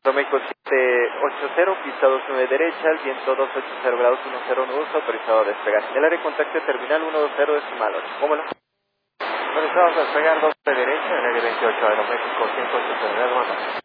México 780, pista 29 derecha, el viento 280 grados 10 nudos, autorizado a despegar. El área de contacto terminal 120 decimal 8. ¿Cómo no? Autorizados a despegar 2 de derecha, en el área 28 Aeroméxico 180 grados.